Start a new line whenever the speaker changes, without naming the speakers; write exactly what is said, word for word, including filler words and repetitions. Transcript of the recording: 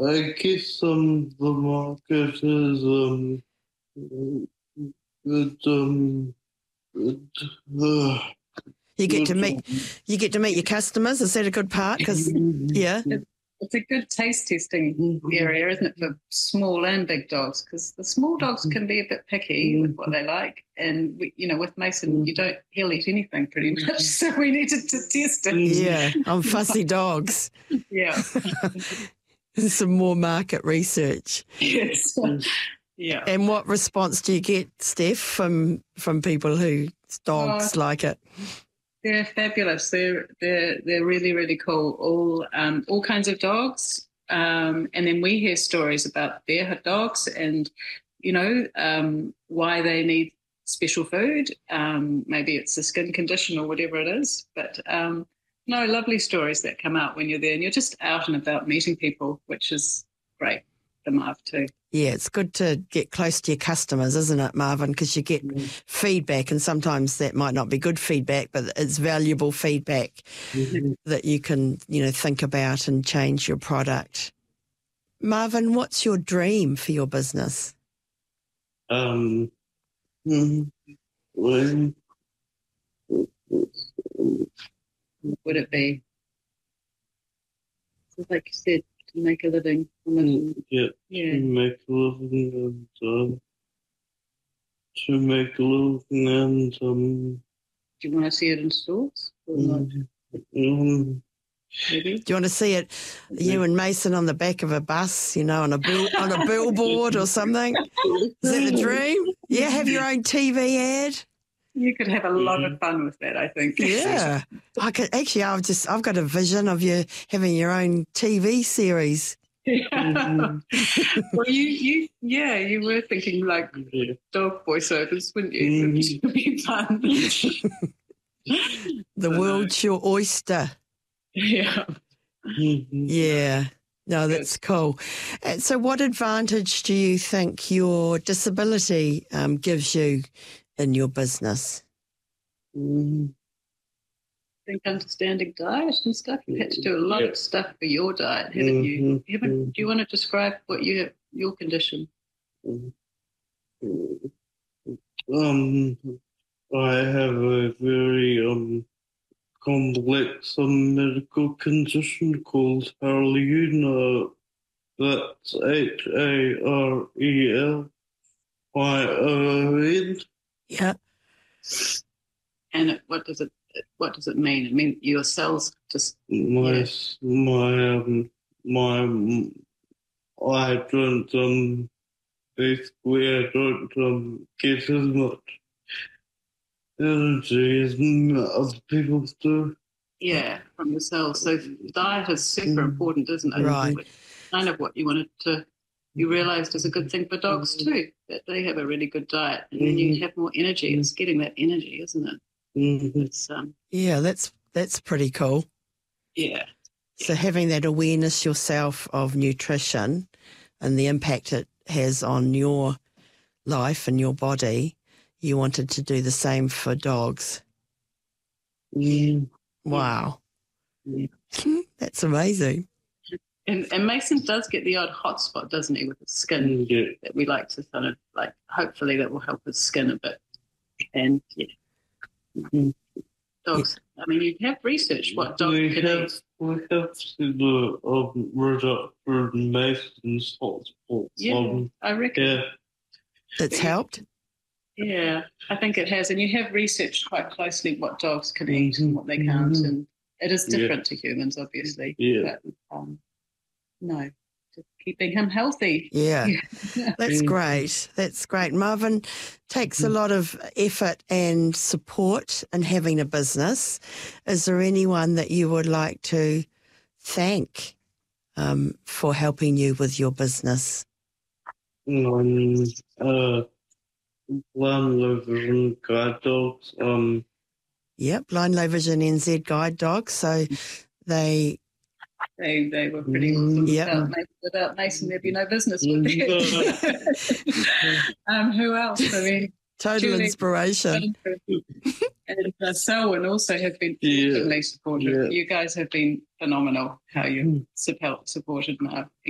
I guess um, the market is um, it, um, it, uh,
You get to
it,
meet you get to meet your customers. Is that a good part? Because yeah,
It's a good taste testing area, isn't it, for small and big dogs? Because the small dogs can be a bit picky with what they like, and we, you know, with Mason, you don't he'll eat anything pretty much. So we needed to test it.
yeah, on fussy dogs.
Yeah.
Some more market research.
Yes. Yeah.
And what response do you get, Steph, from from people who dogs
Uh,
like it?
They're fabulous. They're they're they're really really cool. All um, all kinds of dogs, um, and then we hear stories about their dogs, and you know um, why they need special food. Um, maybe it's a skin condition or whatever it is. But um, no, lovely stories that come out when you're there, and you're just out and about meeting people, which is great for Marv too.
Yeah, it's good to get close to your customers, isn't it, Marvin? Because you get
Mm.
feedback, and sometimes that might not be good feedback, but it's valuable feedback
Mhm.
that you can, you know, think about and change your product. Marvin, what's your dream for your business?
Um, mm, well,
Would it be? So like you said, to make a living from it.
yeah,
Yeah.
to make a living and um, to make a living and um,
Do you want to see it in stores or not?
mm,
Maybe.
Do you want to see it, you and Mason on the back of a bus, you know, on a bill, on a billboard or something? Is that the dream? Yeah, have your own T V ad.
You could have a lot of fun with that, I think.
Yeah, I could actually. I've just I've got a vision of you having your own T V series.
Yeah. Well, you, you, yeah, you were thinking like
yeah.
dog voiceovers, wouldn't you? It would be fun.
The
So,
world's your oyster.
yeah.
Mhm.
Yeah. No, that's cool. And so what advantage do you think your disability um, gives you in your business?
Mhm.
I think understanding diet and stuff. You've had to do a lot
Yeah.
of stuff for your diet, haven't you?
Mhm.
You haven't, do you want to describe what you have, your condition?
Um, I have a very um complex um, medical condition called Harlequin. That's H A R E L Y O N.
Yeah.
And it, what does it what does it mean? It means your cells just
My
Yeah.
s my um my I don't um basically I don't um get as much energy as m- other people do.
yeah from your cells. So diet is super important, isn't it?
Right.
Which is kind of what you wanted to you realised is a good thing for dogs too, that they have a really good diet, and then you have more energy. It's getting that energy, isn't it?
Mhm.
It's um
Yeah, that's that's pretty cool.
yeah.
So having that awareness yourself of nutrition and the impact it has on your life and your body, you wanted to do the same for dogs.
Mm.
Wow.
Yeah.
That's amazing.
And, and Mason does get the odd hot spot, doesn't he, with his skin
Yeah.
that we like to kind of like. Hopefully, that will help his skin a bit. And yeah,
Mhm.
dogs. I mean, you have researched what dogs
We
can
have
eat.
we have to do um reduction Mason's hotspots.
Yeah,
Um,
I reckon.
yeah.
That's helped?
Yeah, I think it has. And you have researched quite closely what dogs can eat and what they can't.
Mhm.
And it is
Yeah.
different to humans, obviously.
Yeah.
But um, no, just keeping him healthy.
Yeah.
Yeah.
That's
Mm.
great. That's great. Marvin takes a lot of effort and support in having a business. Is there anyone that you would like to thank um, for helping you with your business?
Um, uh, Blind Low Vision Guide Dogs. Um,
Yep, Blind Low Vision N Z Guide Dogs. So they,
They they were pretty
Mm,
awesome.
yeah.
Without, Ma- without Mason, there'd be no business, would there? um, who else? I mean,
total
Julie-
inspiration.
and uh, Selwyn also have been
Yeah.
awesomely supportive.
Yeah.
You guys have been phenomenal. How you support supported Marv.